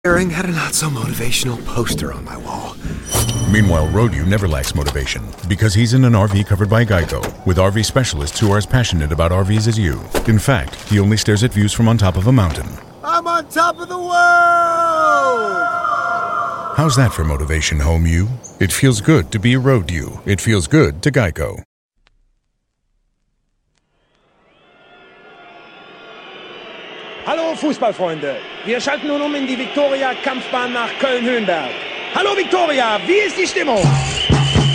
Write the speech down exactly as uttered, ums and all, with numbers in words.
Herring had a not-so-motivational poster on my wall. Meanwhile, Road-U never lacks motivation because he's in an R V covered by Geico with R V specialists who are as passionate about R Vs as you. In fact, he only stares at views from on top of a mountain. I'm on top of the world! How's that for motivation, home you? It feels good to be a Road-U. It feels good to Geico. Hallo Fußballfreunde, wir schalten nun um in die Viktoria-Kampfbahn nach Köln-Höhenberg. Hallo Viktoria, wie ist die Stimmung?